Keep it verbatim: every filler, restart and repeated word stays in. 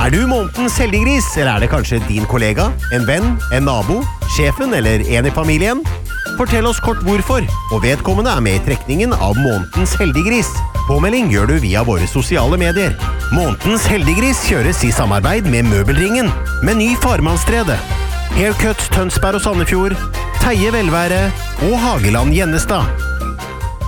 Er du månedens heldiggris, eller er det kanskje din kollega, en venn, en nabo, sjefen eller en i familien? Fortell oss kort hvorfor, og vedkommende er med i trekningen av månedens heldiggris. Påmelding gjør du via våre sosiale medier. Månedens heldiggris kjøres i samarbeid med Møbelringen, Meny Farmannstredet, Haircut Tønsberg og Sandefjord, Teie Velvære og Hageland Gjennestad.